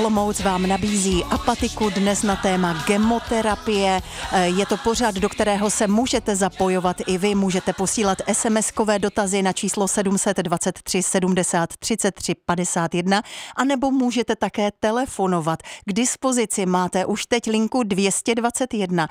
Olomouc vám nabízí Apatiku dnes na téma gemoterapie. Je to pořad, do kterého se můžete zapojovat i vy. Můžete posílat SMS-kové dotazy na číslo 723 70 33 51 anebo můžete také telefonovat. K dispozici máte už teď linku 221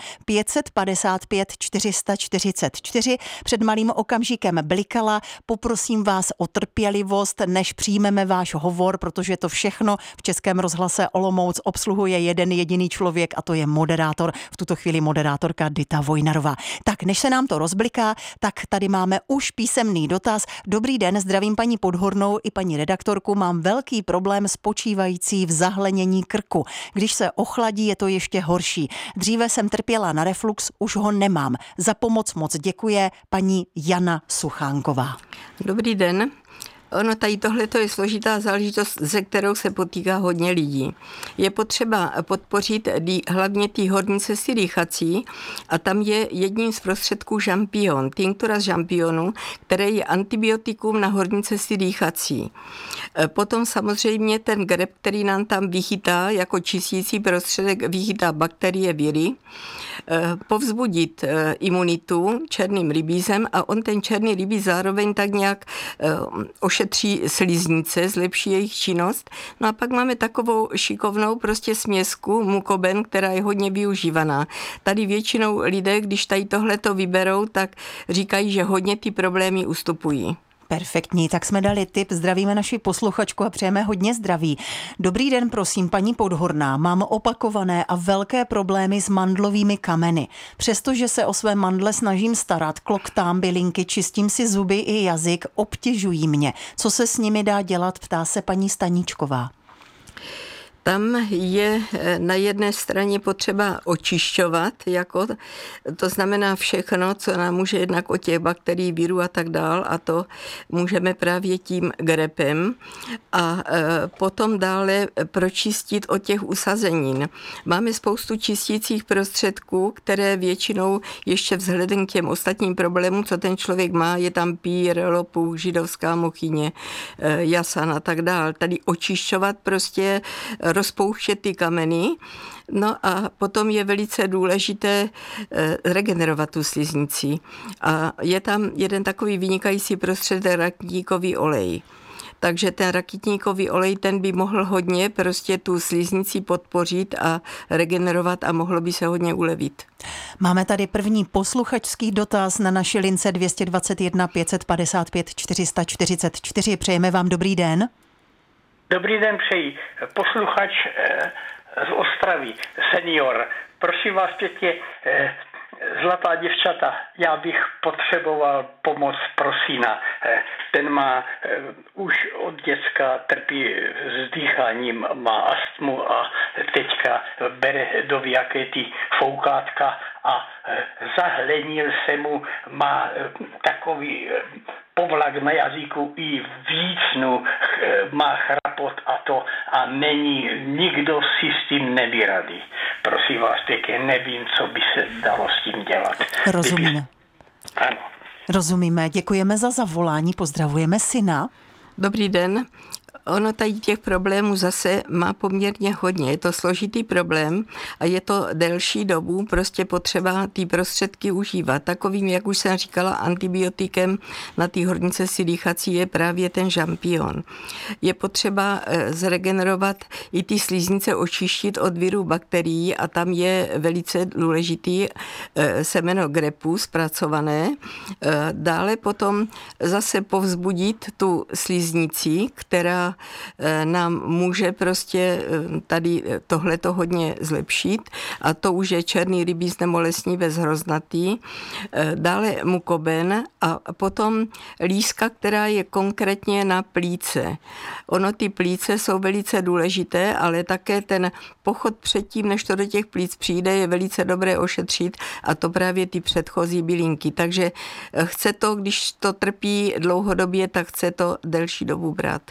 555 444. Před malým okamžikem blikala. Poprosím vás o trpělivost, než přijmeme váš hovor, protože to všechno v Českém rozhlase Olomouc obsluhuje jeden jediný člověk a to je moderátor, v tuto chvíli moderátorka Dita Vojnarová. Tak než se nám to rozbliká, tak tady máme už písemný dotaz. Dobrý den, zdravím paní Podhornou i paní redaktorku. Mám velký problém spočívající v zahlenění krku. Když se ochladí, je to ještě horší. Dříve jsem trpěla na reflux, už ho nemám. Za pomoc moc děkuje paní Jana Suchánková. Dobrý den. Ono tady tohle je složitá záležitost, se kterou se potýká hodně lidí. Je potřeba podpořit hlavně ty horní cesty dýchací a tam je jedním z prostředků žampion, tinktura z žampionu, které je antibiotikum na horní cesty dýchací. Potom samozřejmě ten greb, který nám tam vychytá jako čistící prostředek, vychytá bakterie, viry, povzbudit imunitu černým rybízem a on ten černý rybíz zároveň tak nějak ošetří sliznice, zlepší jejich činnost. No a pak máme takovou šikovnou prostě směsku mukoben, která je hodně využívaná. Tady většinou lidé, když tady tohleto vyberou, tak říkají, že hodně ty problémy ustupují. Perfektní, tak jsme dali tip, zdravíme naši posluchačku a přejeme hodně zdraví. Dobrý den, prosím, paní Podhorná, mám opakované a velké problémy s mandlovými kameny. Přestože se o své mandle snažím starat, kloktám bylinky, čistím si zuby i jazyk, obtěžují mě. Co se s nimi dá dělat, ptá se paní Staníčková. Tam je na jedné straně potřeba očišťovat, to znamená všechno, co nám může jednak od těch bakterií, virů a tak dál, a to můžeme právě tím grepem a potom dále pročistit od těch usazenin. Máme spoustu čistících prostředků, které většinou ještě vzhledem k těm ostatním problémům, co ten člověk má, je tam pír, lopuch, židovská mochyně, jasan a tak dál. Tady očišťovat prostě, rozpouštět ty kameny. No a potom je velice důležité regenerovat tu sliznici. A je tam jeden takový vynikající prostředek, rakitníkový olej. Takže ten rakitníkový olej, ten by mohl hodně prostě tu sliznici podpořit a regenerovat a mohlo by se hodně ulevit. Máme tady první posluchačský dotaz na naši lince 221 555 444. Přejeme vám dobrý den. Dobrý den přeji. Posluchač z Ostravy, senior. Prosím vás pěkně, zlatá děvčata, já bych potřeboval pomoc pro syna. Ten má už od děcka trpí s dýcháním, má astmu a teďka bere do jaké ty foukátka a zahlenil se mu, má takový povlak na jazyku i vícnu, má chrapot a není, nikdo si s tím neví rady. Prosím vás pěkně, nevím, co by se dalo s tím dělat. Rozumíme. Ano. Rozumíme, děkujeme za zavolání, pozdravujeme syna. Dobrý den. Ono tady těch problémů zase má poměrně hodně. Je to složitý problém a je to delší dobu prostě potřeba ty prostředky užívat. Takovým, jak už jsem říkala, antibiotikem na ty horní cesty dýchací je právě ten žampion. Je potřeba zregenerovat i ty sliznice, očištit od virů, bakterií a tam je velice důležitý semeno grepu zpracované. Dále potom zase povzbudit tu sliznici, která nám může prostě tady tohleto hodně zlepšit a to už je černý rybíz nebo lesníves hroznatý, dále mukoben a potom líska, která je konkrétně na plíce. Ono ty plíce jsou velice důležité, ale také ten pochod předtím, než to do těch plíc přijde, je velice dobré ošetřit a to právě ty předchozí bylinky. Takže chce to, když to trpí dlouhodobě, tak chce to delší dobu brát.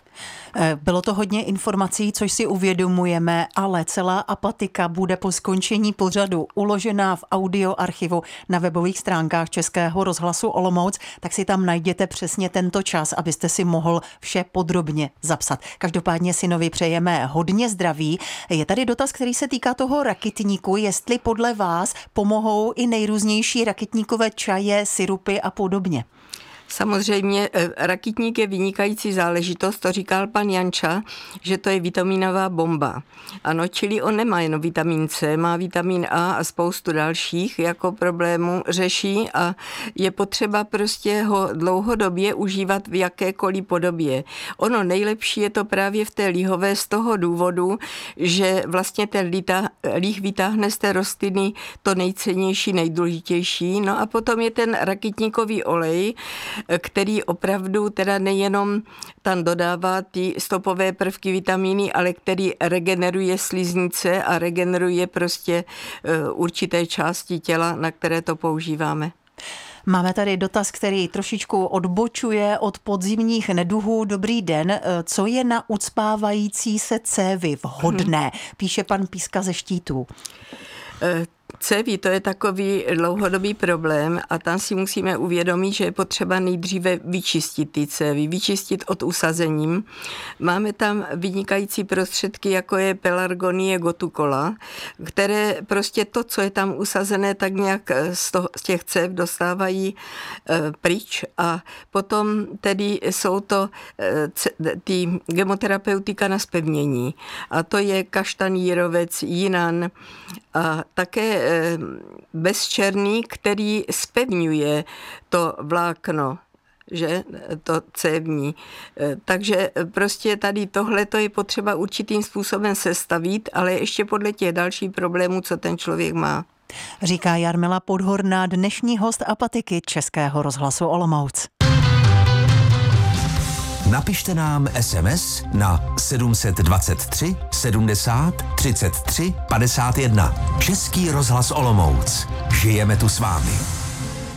Bylo to hodně informací, což si uvědomujeme, ale celá apatika bude po skončení pořadu uložená v audioarchivu na webových stránkách Českého rozhlasu Olomouc, tak si tam najděte přesně tento čas, abyste si mohl vše podrobně zapsat. Každopádně synovi přejeme hodně zdraví. Je tady dotaz, který se týká toho rakitníku, jestli podle vás pomohou i nejrůznější rakitníkové čaje, sirupy a podobně. Samozřejmě rakitník je vynikající záležitost, to říkal pan Janča, že to je vitaminová bomba. Ano, čili on nemá jenom vitamin C, má vitamin A a spoustu dalších jako problémů řeší a je potřeba prostě ho dlouhodobě užívat v jakékoliv podobě. Ono nejlepší je to právě v té líhové z toho důvodu, že vlastně ten líh vytáhne z té rostliny to nejcennější, nejdůležitější. No a potom je ten rakitníkový olej, který opravdu teda nejenom tam dodává ty stopové prvky vitamíny, ale který regeneruje sliznice a regeneruje prostě určité části těla, na které to používáme. Máme tady dotaz, který trošičku odbočuje od podzimních neduhů. Dobrý den, co je na ucpávající se cévy vhodné? Píše pan Píska ze Štítů. Cévy, to je takový dlouhodobý problém a tam si musíme uvědomit, že je potřeba nejdříve vyčistit ty cévy, vyčistit od usazením. Máme tam vynikající prostředky, jako je pelargonie gotukola, které prostě to, co je tam usazené, tak nějak z těch cév dostávají pryč a potom tedy jsou to ty gemoterapeutika na zpevnění. A to je kaštan, jírovec, jinan a také bezčerný, který zpevňuje to vlákno, že to cévní. Takže prostě tady tohle to je potřeba určitým způsobem sestavit, ale ještě podle těch dalších problémů, co ten člověk má. Říká Jarmila Podhorná, dnešní host apatiky Českého rozhlasu Olomouc. Napište nám SMS na 723 70 33 51. Český rozhlas Olomouc. Žijeme tu s vámi.